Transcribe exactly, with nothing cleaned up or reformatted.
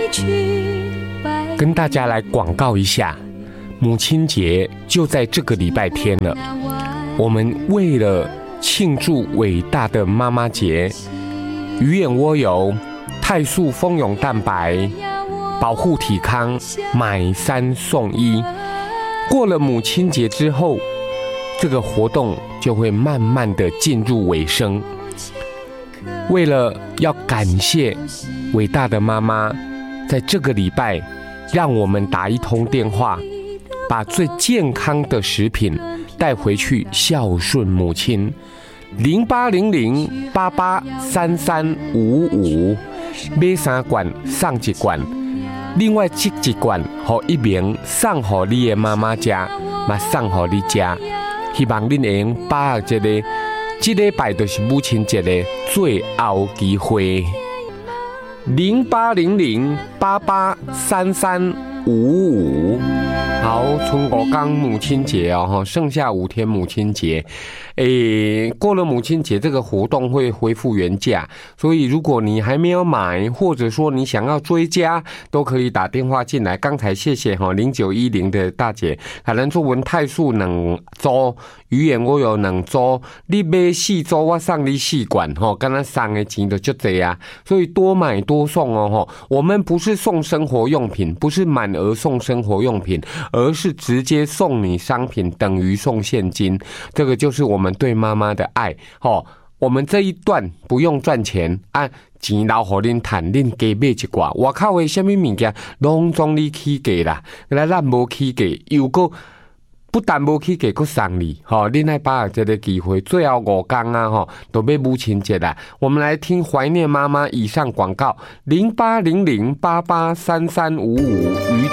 跟大家来广告一下，母亲节就在这个礼拜天了。我们为了庆祝伟大的妈妈节，鱼眼蜗油、泰素蜂蛹蛋白、保护体康，买三送一。过了母亲节之后，这个活动就会慢慢的进入尾声。为了要感谢伟大的妈妈，在这个礼拜，让我们打一通电话，把最健康的食品带回去孝顺母亲。零八零零八八三三五五，买三罐送一罐，另外这一罐和一名送给你的妈妈吃，嘛送给你吃。希望恁会用把握这个，这礼拜就是母亲节的最后机会。零八零零八八三三五五。好，春国刚母亲节哦，剩下五天母亲节，诶，过了母亲节这个活动会恢复原价，所以如果你还没有买，或者说你想要追加，都可以打电话进来。刚才谢谢哈零九一零的大姐，可能做文泰素两组，鱼眼我有两组，你买四组我送你四罐哈，刚才送的钱就就这样，所以多买多送哦哈。我们不是送生活用品，不是满额送生活用品。而是直接送你商品，等于送现金，这个就是我们对妈妈的爱。哦，我们这一段不用赚钱，啊，钱留给恁赚，恁加买一寡。外口的什么物件，拢总你起价啦，来咱无起价，又个不但无起价，阁送你。吼、哦，恁来把握这个机会，最后五天啊，吼，都要母亲节啦。我们来听怀念妈妈以上广告，零八零零八八三三五五。